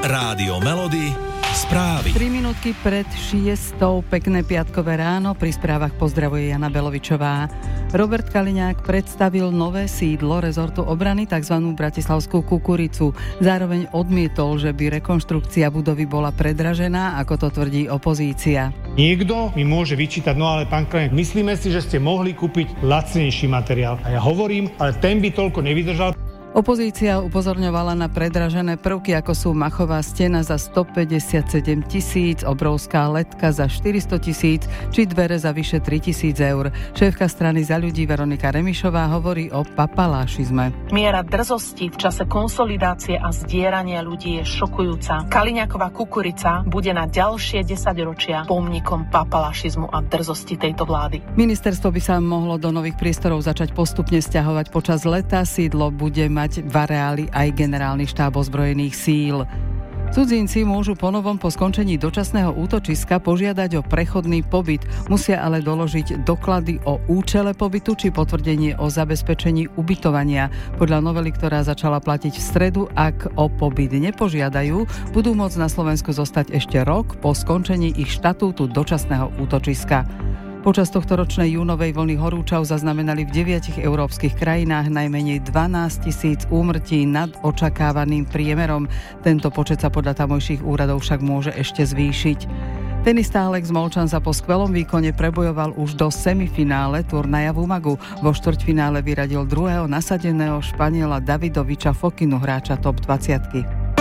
Rádio Melody, správy. 3 minútky pred 6:00, pekné piatkové ráno, pri správach pozdravuje Jana Belovičová. Robert Kaliňák predstavil nové sídlo rezortu obrany, tzv. Bratislavskú kukuricu. Zároveň odmietol, že by rekonštrukcia budovy bola predražená, ako to tvrdí opozícia. Niekto mi môže vyčítať, no ale pán Kaliňák, myslíme si, že ste mohli kúpiť lacnejší materiál. A ja hovorím, ale ten by toľko nevydržal. Opozícia upozorňovala na predražené prvky, ako sú machová stena za 157 000, obrovská letka za 400 000 či dvere za vyše 3 000 eur. Šéfka strany Za ľudí Veronika Remišová hovorí o papalášizme. Miera drzosti v čase konsolidácie a zdierania ľudí je šokujúca. Kaliňáková kukurica bude na ďalšie 10 ročia pomníkom papalášizmu a drzosti tejto vlády. Ministerstvo by sa mohlo do nových priestorov začať postupne sťahovať počas leta. Sídlo bude mať v areáli aj generálny štáb ozbrojených síl. Cudzinci môžu ponovom po skončení dočasného útočiska požiadať o prechodný pobyt. Musia ale doložiť doklady o účele pobytu či potvrdenie o zabezpečení ubytovania. Podľa novely, ktorá začala platiť v stredu, ak o pobyt nepožiadajú, budú môcť na Slovensku zostať ešte rok po skončení ich štatútu dočasného útočiska. Počas tohtoročnej júnovej vlny horúčav zaznamenali v 9 európskych krajinách najmenej 12 000 úmrtí nad očakávaným priemerom. Tento počet sa podľa tamojších úradov však môže ešte zvýšiť. Tenista Alex Molčan sa po skvelom výkone prebojoval už do semifinále turnaja v Umagu. Vo štvrťfinále vyradil druhého nasadeného Španiela Davidoviča Fokinu, hráča top 20.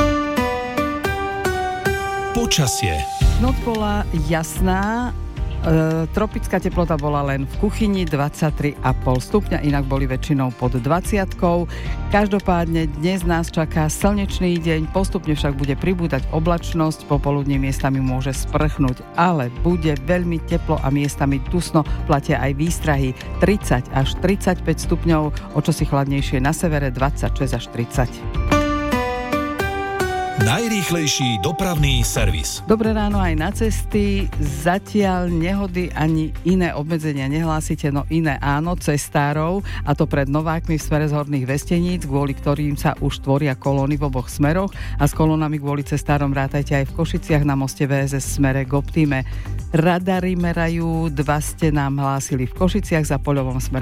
Počasie. Noc bola jasná. Tropická teplota bola len v kuchyni 23,5 stupňa, inak boli väčšinou pod 20. Každopádne dnes nás čaká slnečný deň, postupne však bude pribúdať oblačnosť, popoludne miestami môže sprchnúť, ale bude veľmi teplo a miestami dusno, platia aj výstrahy 30 až 35 stupňov, o čosi chladnejšie na severe 26 až 30. Najrýchlejší dopravný servis. Dobré ráno aj na cesty. Zatiaľ nehody ani iné obmedzenia nehlásite, no iné áno, cestárov, a to pred Novákmi v smere z Horných Vesteníc, kvôli ktorým sa už tvoria kolóny v oboch smeroch, a s kolónami kvôli cestárom rátajte aj v Košiciach na moste VSS smere k Optime. Radary merajú, 2 ste nám hlásili v Košiciach, za Poľovom smere